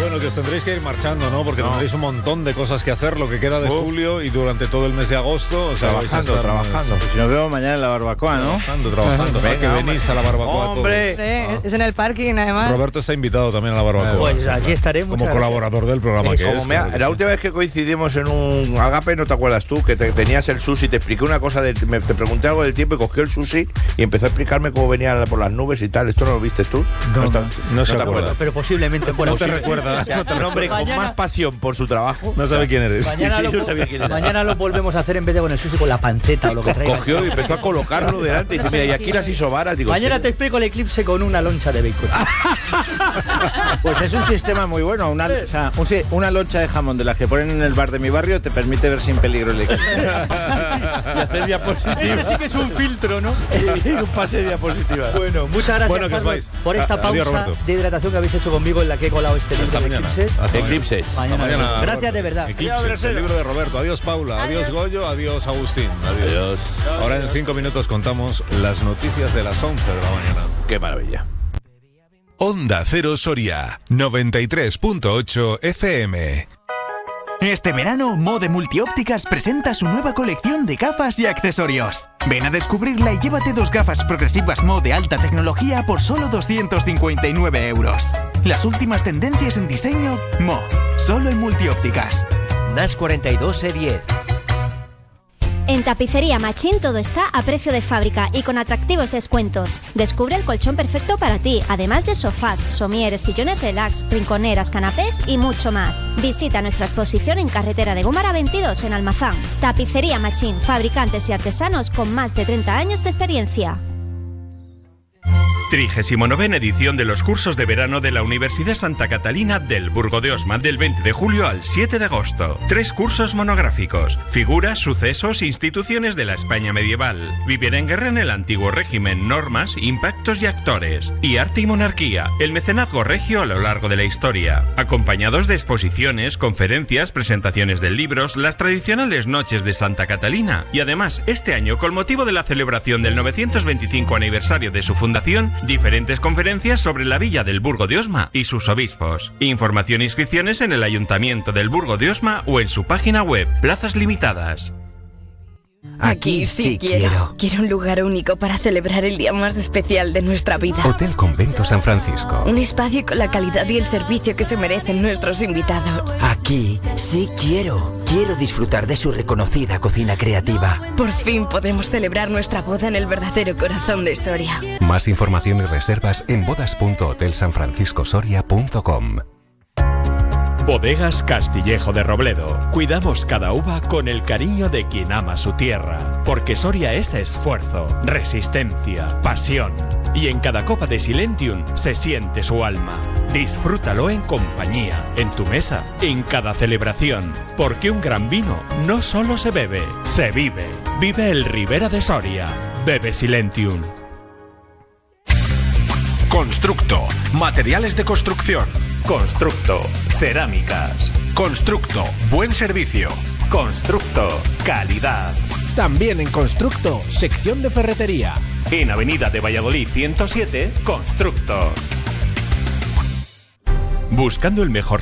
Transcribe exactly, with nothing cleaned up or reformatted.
Bueno, que os tendréis que ir marchando, ¿no? Porque no. tendréis un montón de cosas que hacer, lo que queda de uh. julio y durante todo el mes de agosto. O sea, trabajando, vais a trabajando. Pues, si nos vemos mañana en la barbacoa, ¿no? Trabajando, trabajando. Venga, que venís hombre. a la barbacoa. ¡Hombre! Sí, ah. Es en el parking, además. Roberto está invitado también a la barbacoa. Pues aquí estaremos. Como colaborador del programa que Como es. me ha, claro. la última vez que coincidimos en un Agape, ¿no te acuerdas tú? Que te, tenías el sushi, te expliqué una cosa, de, me, te pregunté algo del tiempo y cogió el sushi y empezó a explicarme cómo venía por las nubes y tal. ¿Esto no lo viste tú? No, está- no. No se te acuerda. acuerdas. Pero posiblemente fuera No te posible. recuerda. O sea, un hombre con Mañana- más pasión por su trabajo. No sabe quién eres. Mañana, Sí, sí, lo, yo sabía quién era. mañana lo volvemos a hacer en vez de con el sushi, con la panceta o lo que traiga. Cogió y empezó a colocarlo delante y dice, mira, y aquí las isobaras. Digo, Mañana sí. te explico el eclipse con una loncha de bacon. Pues es un sistema muy bueno. Una, o sea, un si- una loncha de jamón de las que ponen en el bar de mi barrio te permite ver sin peligro el equipo. Y hacer diapositivas. Eso sí que es un filtro, ¿no? Y un pase de diapositivas. Bueno, muchas gracias, Bueno, que os Carlos, vais. por esta A- pausa adiós, Roberto. de hidratación que habéis hecho conmigo en la que he colado este libro Hasta de mañana. eclipses. Hasta Eclipses. Mañana. Hasta mañana, Gracias Roberto. de verdad. Eclipses, el libro de Roberto. Adiós, Paula. Adiós, Adiós. Goyo. Adiós, Agustín. Adiós. Adiós. Ahora en cinco minutos contamos las noticias de las once de la mañana. Qué maravilla. Onda Cero Soria, noventa y tres punto ocho F M. Este verano, Mode Multiópticas presenta su nueva colección de gafas y accesorios. Ven a descubrirla y llévate dos gafas progresivas Mo de alta tecnología por solo doscientos cincuenta y nueve euros. Las últimas tendencias en diseño, Mo, solo en Multiópticas. N A S cuarenta y dos E diez. En Tapicería Machín todo está a precio de fábrica y con atractivos descuentos. Descubre el colchón perfecto para ti, además de sofás, somieres, sillones relax, rinconeras, canapés y mucho más. Visita nuestra exposición en carretera de Gómara veintidós en Almazán. Tapicería Machín, fabricantes y artesanos con más de treinta años de experiencia. trigésima novena edición de los cursos de verano de la Universidad Santa Catalina del Burgo de Osma del veinte de julio al siete de agosto. Tres cursos monográficos: figuras, sucesos, instituciones de la España medieval, vivir en guerra en el antiguo régimen, normas, impactos y actores, y arte y monarquía, el mecenazgo regio a lo largo de la historia, acompañados de exposiciones, conferencias, presentaciones de libros, las tradicionales noches de Santa Catalina, y además este año, con motivo de la celebración del novecientos veinticinco aniversario de su fundación, diferentes conferencias sobre la villa del Burgo de Osma y sus obispos. Información e inscripciones en el Ayuntamiento del Burgo de Osma o en su página web. Plazas limitadas. Aquí sí quiero. Quiero un lugar único para celebrar el día más especial de nuestra vida. Hotel Convento San Francisco. Un espacio con la calidad y el servicio que se merecen nuestros invitados. Aquí sí quiero. Quiero disfrutar de su reconocida cocina creativa. Por fin podemos celebrar nuestra boda en el verdadero corazón de Soria. Más información y reservas en bodas punto hotel san francisco soria punto com. Bodegas Castillejo de Robledo. Cuidamos cada uva con el cariño de quien ama su tierra. Porque Soria es esfuerzo, resistencia, pasión. Y en cada copa de Silentium se siente su alma. Disfrútalo en compañía, en tu mesa, en cada celebración. Porque un gran vino no solo se bebe, se vive. Vive el Ribera de Soria. Bebe Silentium. Constructo, materiales de construcción. Constructo, cerámicas. Constructo, buen servicio. Constructo, calidad. También en Constructo, sección de ferretería. En Avenida de Valladolid ciento siete, Constructo. Buscando el mejor